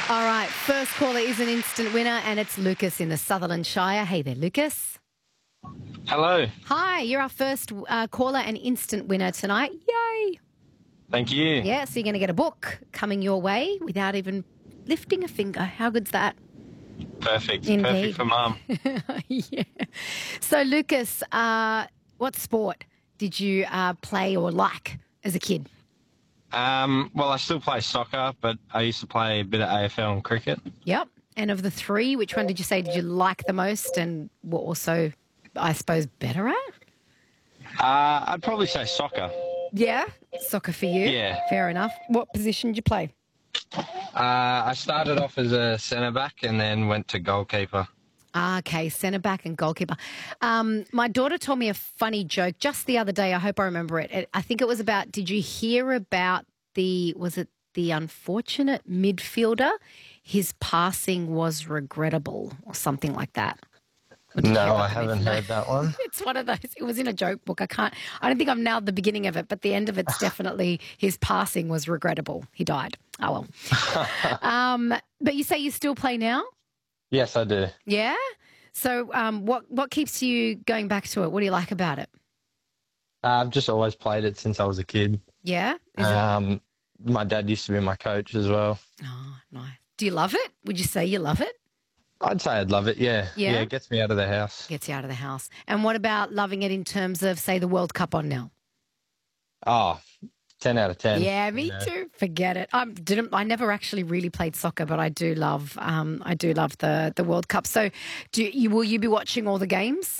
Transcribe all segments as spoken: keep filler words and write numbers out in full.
All right, first caller is an instant winner, and it's Lucas in the Sutherland Shire. Hey there, Lucas. Hello. Hi, you're our first uh, caller and instant winner tonight. Yay. Thank you. Yeah, so you're going to get a book coming your way without even lifting a finger. How good's that? Perfect. Indeed. Perfect for Mum. Yeah. So, Lucas, uh, what sport did you uh, play or like as a kid? Um, well, I still play soccer, but I used to play a bit of A F L and cricket. Yep. And of the three, which one did you say did you like the most and were also, I suppose, better at? Uh, I'd probably say soccer. Yeah, soccer for you. Yeah. Fair enough. What position did you play? Uh, I started off as a centre back and then went to goalkeeper. Ah, okay, centre back and goalkeeper. Um, my daughter told me a funny joke just the other day. I hope I remember it. it. I think it was about, did you hear about the, was it the unfortunate midfielder? His passing was regrettable or something like that. No, I haven't heard that one. It's one of those. It was in a joke book. I can't, I don't think I've nailed the beginning of it, but the end of it's definitely his passing was regrettable. He died. Oh, well. um, but you say you still play now? Yes, I do. Yeah? So um, what, what keeps you going back to it? What do you like about it? Uh, I've just always played it since I was a kid. Yeah? Is Um, my dad used to be my coach as well. it? Oh, nice. Do you love it? Would you say you love it? I'd say I'd love it, yeah. Yeah? Yeah, it gets me out of the house. Gets you out of the house. And what about loving it in terms of, say, the World Cup on now? Oh, ten out of ten. Yeah, me you know. too. Forget it. I didn't. I never actually really played soccer, but I do love. Um, I do love the the World Cup. So, do you will you be watching all the games?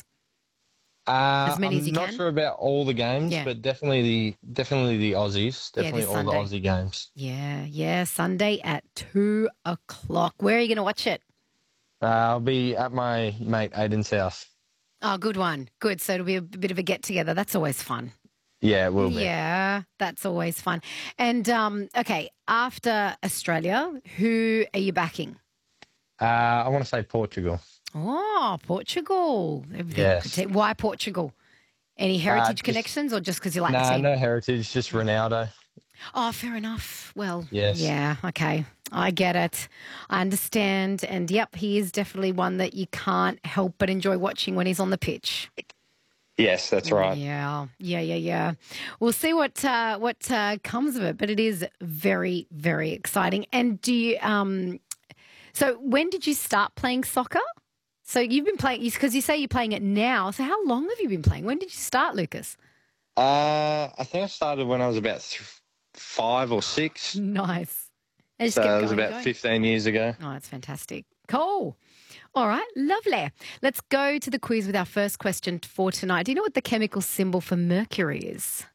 Uh, As many I'm as you not can? sure about all the games, Yeah. but definitely the definitely the Aussies, Yeah, definitely this all the Sunday. Aussie games. Yeah, yeah. Sunday at two o'clock. Where are you going to watch it? Uh, I'll be at my mate Aiden's house. Oh, good one. Good. So it'll be a bit of a get together. That's always fun. Yeah, it will be. Yeah, that's always fun. And um, okay, after Australia, who are you backing? Uh, I want to say Portugal. Oh, Portugal. Yes. Why Portugal? Any heritage just- connections or just because you like the Nah, team? no heritage, just Ronaldo. Oh, fair enough. Well, Yes. yeah, okay. I get it. I understand. And yep, he is definitely one that you can't help but enjoy watching when he's on the pitch. Yes, that's right. Yeah, yeah, yeah, yeah. We'll see what uh, what uh, comes of it, but it is very, very exciting. And do you? Um, so when did you start playing soccer? So you've been playing because you say you're playing it now. So how long have you been playing? When did you start, Lucas? Uh, I think I started when I was about th- five or six. Nice. And just So kept it was going, about going. fifteen years ago. Oh, that's fantastic. Cool. All right, lovely. Let's go to the quiz with our first question for tonight. Do you know what the chemical symbol for mercury is?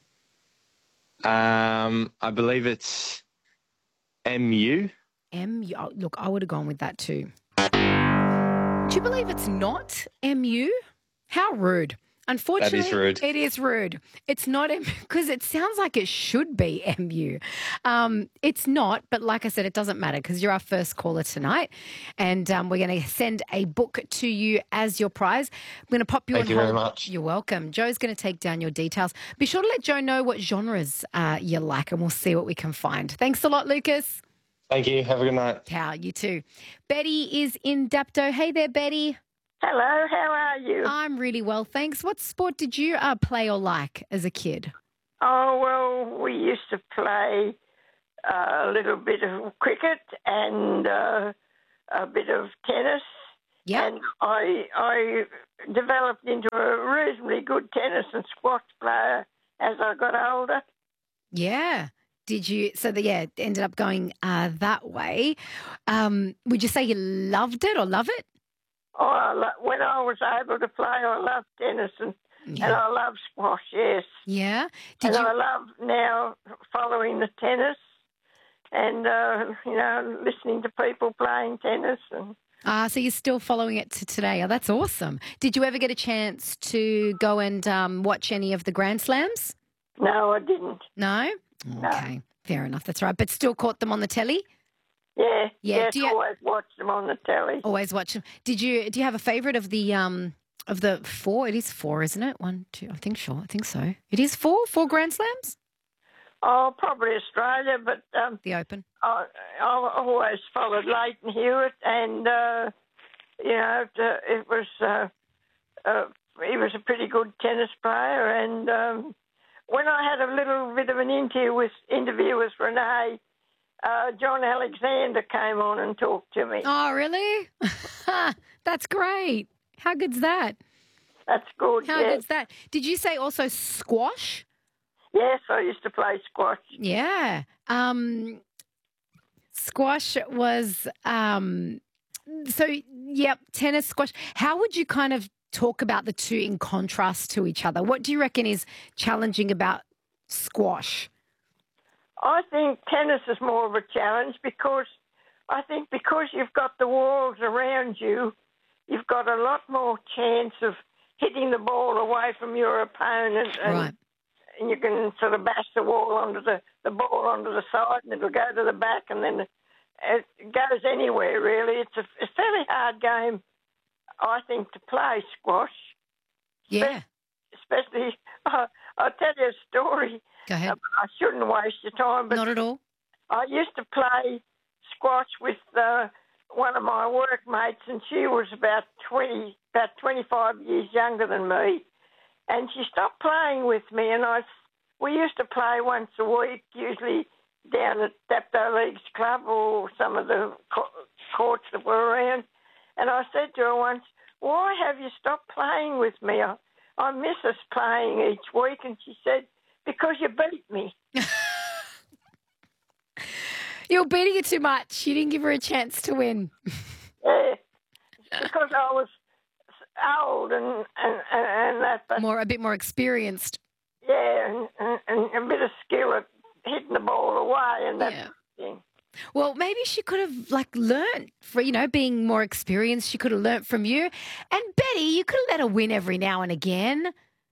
Um, I believe it's M U. M U. Oh, look, I would have gone with that too. Do you believe it's not M U? How rude. Unfortunately, rude. it is rude. It's not M because it sounds like it should be M U. Um, it's not, but like I said, it doesn't matter because you're our first caller tonight, and um, we're going to send a book to you as your prize. I'm going to pop you Thank on you hold. very much. You're welcome. Joe's going to take down your details. Be sure to let Joe know what genres uh, you like, and we'll see what we can find. Thanks a lot, Lucas. Thank you. Have a good night. How you too. Betty is in Dapto. Hey there, Betty. Hello, how are you? I'm really well, thanks. What sport did you uh, play or like as a kid? Oh, well, we used to play uh, a little bit of cricket and uh, a bit of tennis. Yeah. And I, I developed into a reasonably good tennis and squash player as I got older. Yeah. Did you? So, the, yeah, it ended up going uh, that way. Um, would you say you loved it or love it? Oh, I lo- when I was able to play, I loved tennis and, and Yeah. I love squash, yes. Yeah. Did and you? I love now following the tennis and, uh, you know, listening to people playing tennis. And Ah, so you're still following it to today. Oh, that's awesome. Did you ever get a chance to go and um, watch any of the Grand Slams? no, I didn't. No? Okay. Fair enough. That's right. But still caught them on the telly? Yeah, Yeah, yes, do you- always watch them on the telly. Always watch them. Did you? Do you have a favourite of the um of the four? It is four, isn't it? One, two. I think sure. I think so. It is four. Four Grand Slams. Oh, probably Australia, but um, The Open. I, I always followed Leighton Hewitt, and uh, you know, it was uh, uh, he was a pretty good tennis player. And um, when I had a little bit of an interview with interview with Renee, uh, John Alexander came on and talked to me. Oh, really? That's great. How good's that? That's good. How yes. good's that? Did you say also squash? Yes, I used to play squash. Yeah. Um, squash was, um, so, yep, tennis, squash. How would you kind of talk about the two in contrast to each other? What do you reckon is challenging about squash? I think tennis is more of a challenge because I think because you've got the walls around you, you've got a lot more chance of hitting the ball away from your opponent. And, Right. and you can sort of bash the wall onto the, the ball onto the side and it'll go to the back and then it goes anywhere, really. It's a, a fairly hard game, I think, to play squash. Yeah. Especially, uh, I'll tell you a story. Go ahead. Uh, I shouldn't waste your time, but Not at all. I used to play squash with uh, one of my workmates, and she was about twenty, about twenty-five years younger than me. And she stopped playing with me, and I, we used to play once a week, usually down at Dapto Leagues Club or some of the co- courts that were around. And I said to her once, "Why have you stopped playing with me? I, I miss us playing each week." And she said, "Because you beat me." You're beating it too much. You didn't give her a chance to win. Yeah, because I was old and and, and, and that, but More, a bit more experienced. yeah, and, and, and a bit of skill at hitting the ball away and that Yeah. thing. Well, maybe she could have like learnt for, you know, being more experienced. She could have learnt from you. And Betty, you could have let her win every now and again.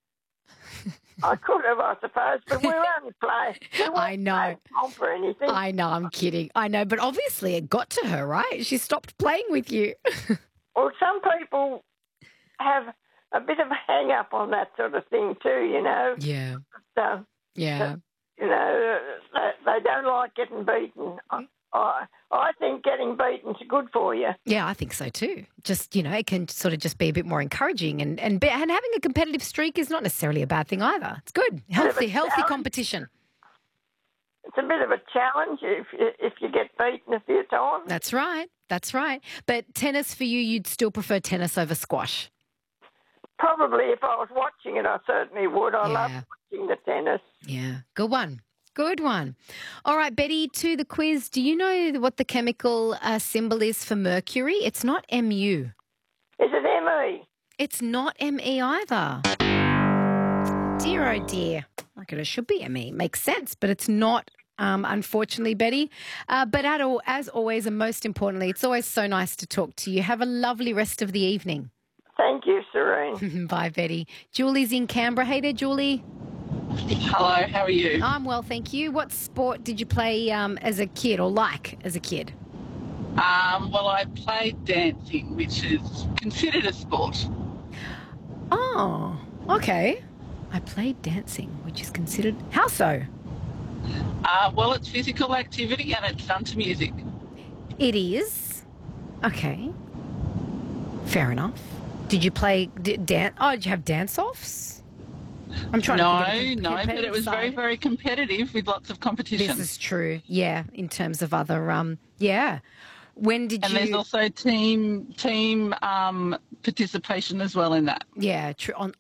I could have, I suppose, but we were only playing. We weren't I know. playing comp or anything. I know, I'm kidding. I know, but obviously it got to her, right? She stopped playing with you. Well, some people have a bit of a hang up on that sort of thing too, you know. Yeah, So, yeah. you know, they, they don't like getting beaten. I, I, I think getting beaten's good for you. Yeah, I think so too. Just, you know, it can sort of just be a bit more encouraging and and, be, and having a competitive streak is not necessarily a bad thing either. It's good. Healthy, healthy challenge. competition. It's a bit of a challenge if you, if you get beaten a few times. That's right. That's right. But tennis for you, you'd still prefer tennis over squash. Probably if I was watching it, I certainly would. I Yeah. love watching the tennis. Yeah, good one. Good one. All right, Betty, to the quiz. Do you know what the chemical uh, symbol is for mercury? It's not M U. Is it M E? It's not M E either. Dear, oh dear. Like it should be M E. Makes sense, but it's not, um, unfortunately, Betty. Uh, but at all, as always, and most importantly, it's always so nice to talk to you. Have a lovely rest of the evening. Thank you, Serene. Bye, Betty. Julie's in Canberra. Hey there, Julie. Hello, how are you? I'm well, thank you. What sport did you play um, as a kid or like as a kid? Um, well, I played dancing, which is considered a sport. Oh, okay. I played dancing, which is considered... How so? Uh, well, it's physical activity and it's done to music. It is. Okay. Fair enough. Did you play d- dance? Oh, did you have dance-offs? I'm trying no, to think of the no, but competitive it was very, side. very competitive with lots of competition. This is true. Yeah, in terms of other... um, Yeah. When did and you... there's also team team um, participation as well in that. Yeah, true. On